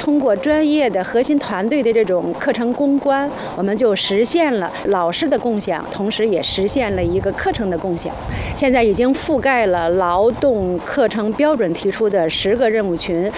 通过专业的核心团队的这种课程攻关，我们就实现了老师的共享，同时也实现了一个课程的共享。现在已经覆盖了劳动课程标准提出的10个任务群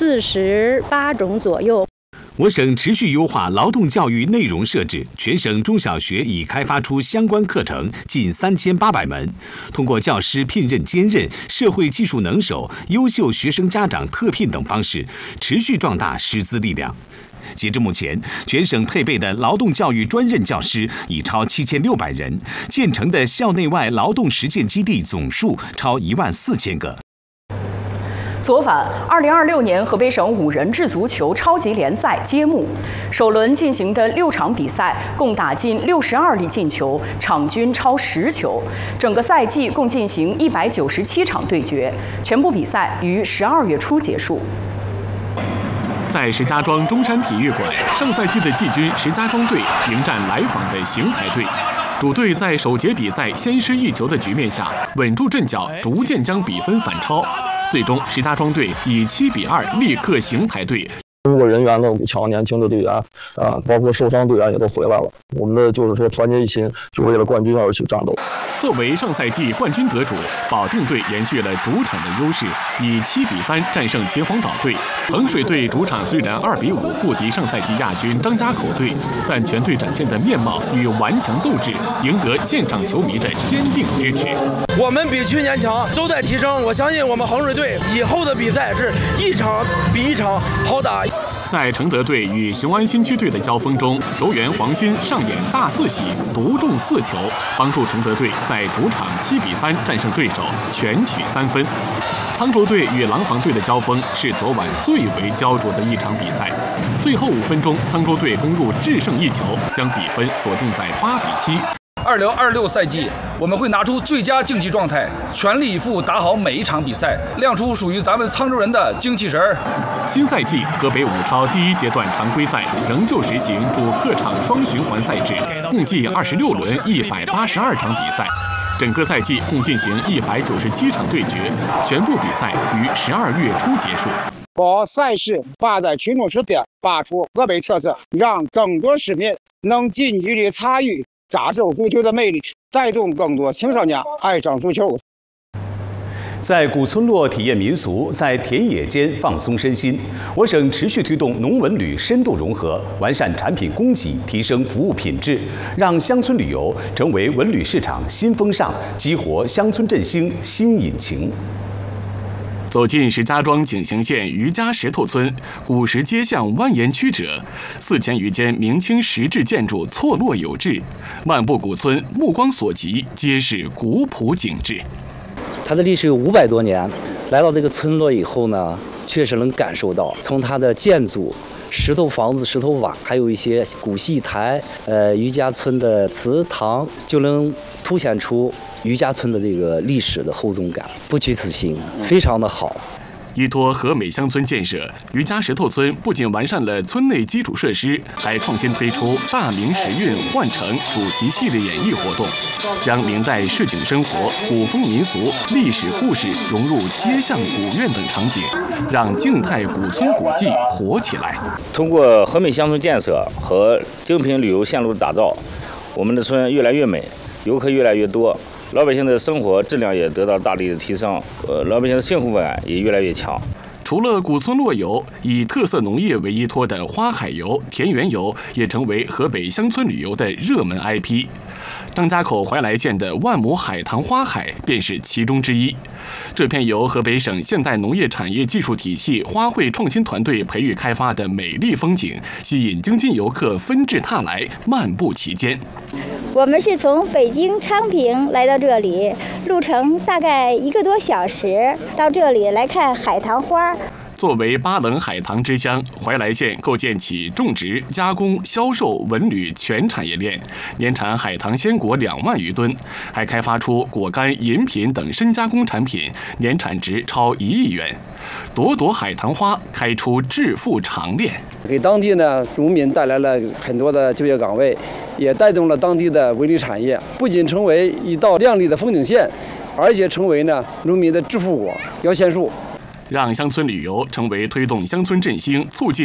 ，48种左右。 我省持续优化劳动教育内容设置，全省中小学已开发出相关课程近3800门，通过教师聘任兼任、社会技术能手、优秀学生家长特聘等方式，持续壮大师资力量。截至目前，全省配备的劳动教育专任教师已超7600人，建成的校内外劳动实践基地总数超14000个。 昨晚，2026年河北省5人制足球超级联赛揭幕。首轮进行的6场比赛，共打进62粒进球，场均超10球。整个赛季共进行197场对决，全部比赛于12月初结束。 在石家庄中山体育馆，上赛季的季军石家庄队迎战来访的邢台队。主队在首节比赛先失1球的局面下，稳住阵脚，逐渐将比分反超。最终，石家庄队以7-2力克邢台队。 工作人员呢补强年轻的队员包括受伤队员也都回来了。我们的就是说团结一心，就为了冠军而去战斗。 作为上赛季冠军得主，保定队延续了主场的优势，以7-3战胜秦皇岛队。衡水队主场虽然2-5不敌上赛季亚军张家口队，但全队展现的面貌与顽强斗志，赢得现场球迷的坚定支持。 我们比去年强，都在提升。我相信我们衡水队以后的比赛是一场比一场好打。 在承德队与雄安新区队的交锋中，球员黄鑫上演大四喜，独中4球，帮助承德队在主场7-3战胜对手，全取3分。沧州队与廊坊队的交锋是昨晚最为焦灼的一场比赛。最后5分钟，沧州队攻入制胜1球，将比分锁定在8-7。 2026赛季，我们会拿出最佳竞技状态，全力以赴打好每一场比赛，亮出属于咱们沧州人的精气神儿。 新赛季河北5超第1阶段常规赛仍旧实行主客场双循环赛制，共计26轮182场比赛。整个赛季共进行197场对决，全部比赛于12月初结束。 把赛事摆在群众身边，把出河北特色，让更多市民能近距离参与感受足球的魅力，带动更多青少年爱上足球。 在古村落体验民俗，在田野间放松身心。我省持续推动农文旅深度融合，完善产品供给，提升服务品质，让乡村旅游成为文旅市场新风尚，激活乡村振兴新引擎。 走进石家庄景行县余家石头村，古石街巷蜿蜒曲折，4000余间明清石质建筑错落有致，漫步古村，目光所及皆是古朴景致。 它的历史有500多年，来到这个村落以后呢，确实能感受到，从它的建筑、石头房子、石头瓦，还有一些古戏台，余家村的祠堂，就能凸显出余家村的这个历史的厚重感，不虚此行，非常的好。 依托和美乡村建设，余家石头村不仅完善了村内基础设施，还创新推出大明时运换城主题系列演绎活动，将明代市井生活、古风民俗、历史故事融入街巷古院等场景，让静态古村古迹活起来。 通过和美乡村建设和精品旅游线路的打造，我们的村越来越美，游客越来越多，老百姓的生活质量也得到大力的提升，老百姓的幸福感也越来越强。 除了古村落游，以特色农业为依托的花海游、田园游也成为河北乡村旅游的热门 IP。张家口怀来县的万亩海棠花海便是其中之一。这片由河北省现代农业产业技术体系花卉创新团队培育开发的美丽风景，吸引京津游客纷至沓来，漫步其间。 我们是从北京昌平来到这里，路程大概1个多小时，到这里来看海棠花。 作为巴冷海棠之乡，怀来县构建起种植、加工、销售、文旅全产业链，年产海棠鲜果2万余吨，还开发出果干、饮品等深加工产品，年产值超1亿元。朵朵海棠花开出致富长链， 给当地呢农民带来了很多的就业岗位，也带动了当地的文旅产业，不仅成为一道亮丽的风景线，而且成为呢农民的致富果、摇钱树。 让乡村旅游成为推动乡村振兴、促进